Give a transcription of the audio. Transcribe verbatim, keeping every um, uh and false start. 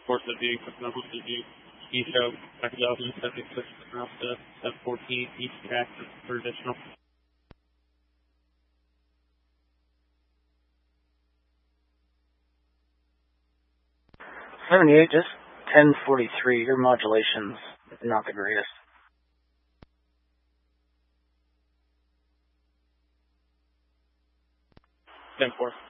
Force of view, level of view, East Show, back to Delta, seventy-six, off to seven fourteen, East Jack for additional. seventy-eight, just ten forty-three, your modulation's not the greatest. ten four.